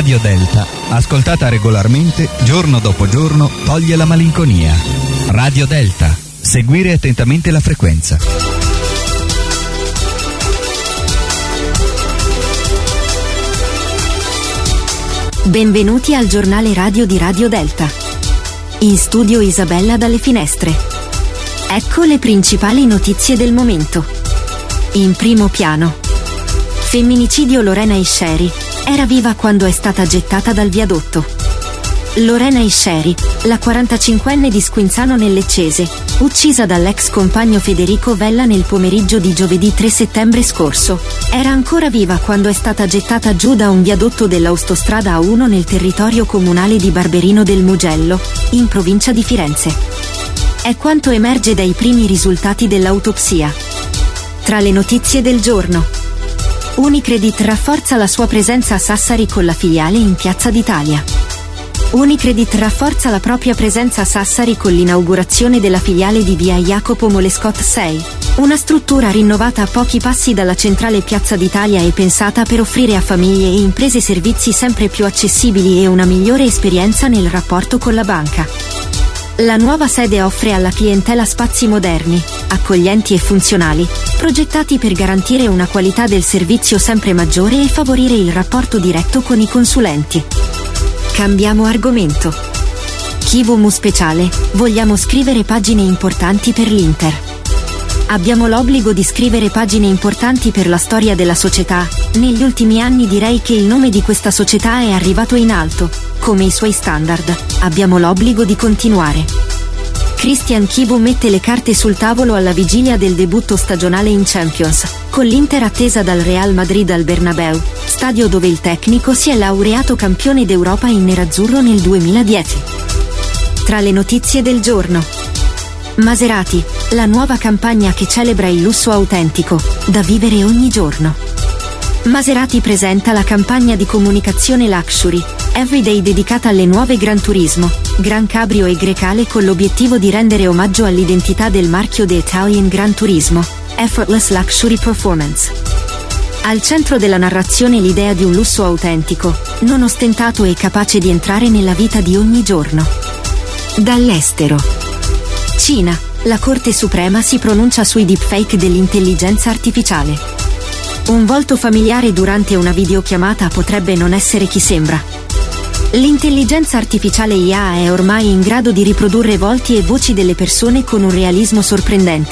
Radio Delta, ascoltata regolarmente, giorno dopo giorno, toglie la malinconia. Radio Delta, seguire attentamente la frequenza. Benvenuti al giornale radio di Radio Delta. In studio Isabella dalle finestre. Ecco le principali notizie del momento. In primo piano. Femminicidio Lorena Isceri. Era viva quando è stata gettata dal viadotto. Lorena Isceri, la 45enne di Squinzano nel Leccese, uccisa dall'ex compagno Federico Vella nel pomeriggio di giovedì 3 settembre scorso, era ancora viva quando è stata gettata giù da un viadotto dell'autostrada A1 nel territorio comunale di Barberino del Mugello, in provincia di Firenze. È quanto emerge dai primi risultati dell'autopsia. Tra le notizie del giorno. Unicredit rafforza la sua presenza a Sassari con la filiale in Piazza d'Italia. Unicredit rafforza la propria presenza a Sassari con l'inaugurazione della filiale di via Jacopo Molescot 6, una struttura rinnovata a pochi passi dalla centrale Piazza d'Italia e pensata per offrire a famiglie e imprese servizi sempre più accessibili e una migliore esperienza nel rapporto con la banca. La nuova sede offre alla clientela spazi moderni, accoglienti e funzionali, progettati per garantire una qualità del servizio sempre maggiore e favorire il rapporto diretto con i consulenti. Cambiamo argomento. Kivumu speciale, vogliamo scrivere pagine importanti per l'Inter. Abbiamo l'obbligo di scrivere pagine importanti per la storia della società. Negli ultimi anni direi che il nome di questa società è arrivato in alto, come i suoi standard. Abbiamo l'obbligo di continuare. Christian Chivu mette le carte sul tavolo alla vigilia del debutto stagionale in Champions, con l'Inter attesa dal Real Madrid al Bernabeu, stadio dove il tecnico si è laureato campione d'Europa in nerazzurro nel 2010. Tra le notizie del giorno. Maserati, la nuova campagna che celebra il lusso autentico, da vivere ogni giorno. Maserati presenta la campagna di comunicazione Luxury Everyday dedicata alle nuove Gran Turismo, Gran Cabrio e Grecale con l'obiettivo di rendere omaggio all'identità del marchio The Italian Gran Turismo, Effortless Luxury Performance. Al centro della narrazione l'idea di un lusso autentico, non ostentato e capace di entrare nella vita di ogni giorno. Dall'estero. Cina, la Corte Suprema si pronuncia sui deepfake dell'intelligenza artificiale. Un volto familiare durante una videochiamata potrebbe non essere chi sembra. L'intelligenza artificiale IA è ormai in grado di riprodurre volti e voci delle persone con un realismo sorprendente.